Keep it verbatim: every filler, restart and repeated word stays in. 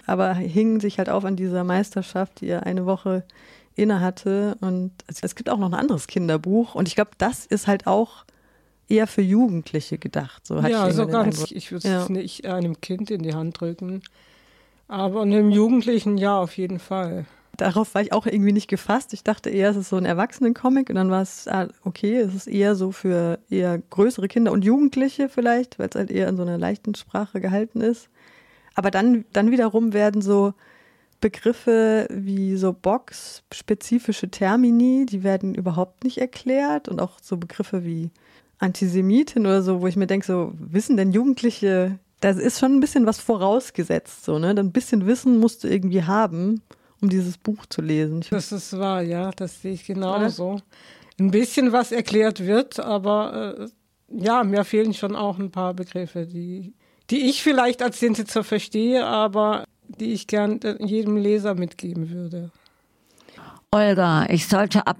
aber hingen sich halt auf an dieser Meisterschaft, die er eine Woche inne hatte. Und es gibt auch noch ein anderes Kinderbuch und ich glaube, das ist halt auch eher für Jugendliche gedacht. So hatte ja, ich so den ganz, Eindruck. ich würde Ja. es nicht einem Kind in die Hand drücken, aber einem Jugendlichen ja, auf jeden Fall. Darauf war ich auch irgendwie nicht gefasst. Ich dachte eher, es ist so ein Erwachsenen-Comic und dann war es, ah, okay, es ist eher so für eher größere Kinder und Jugendliche vielleicht, weil es halt eher in so einer leichten Sprache gehalten ist. Aber dann, dann wiederum werden so Begriffe wie so Box-spezifische Termini, die werden überhaupt nicht erklärt und auch so Begriffe wie Antisemitin oder so, wo ich mir denke, so wissen denn Jugendliche, da ist schon ein bisschen was vorausgesetzt, so, ne? Ein bisschen Wissen musst du irgendwie haben, um dieses Buch zu lesen. Das ist wahr, ja, das sehe ich genauso. Ein bisschen was erklärt wird, aber äh, ja, mir fehlen schon auch ein paar Begriffe, die, die ich vielleicht als Sintetzer verstehe, aber die ich gern jedem Leser mitgeben würde. Olga, ich sollte ab